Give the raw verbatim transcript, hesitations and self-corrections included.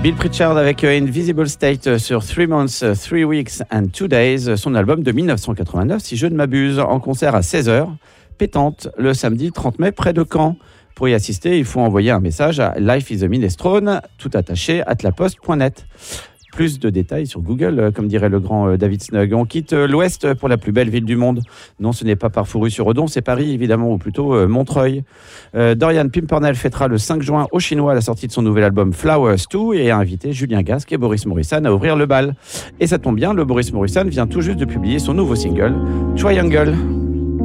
Bill Pritchard avec Invisible State sur Three Months, Three Weeks and Two Days, son album de dix-neuf cent quatre-vingt-neuf, si je ne m'abuse, en concert à seize heures, Pétante, le samedi trente mai, près de Caen. Pour y assister, il faut envoyer un message à Life is a Minestrone, tout attaché, at laposte point net. Plus de détails sur Google, comme dirait le grand David Snug. On quitte l'Ouest pour la plus belle ville du monde. Non, ce n'est pas Parcouru-sur-Odon, c'est Paris, évidemment, ou plutôt Montreuil. Euh, Dorian Pimpernel fêtera le cinq juin au Chinois la sortie de son nouvel album Flowers deux et a invité Julien Gasque et Boris Morrison à ouvrir le bal. Et ça tombe bien, le Boris Morrison vient tout juste de publier son nouveau single, Triangle.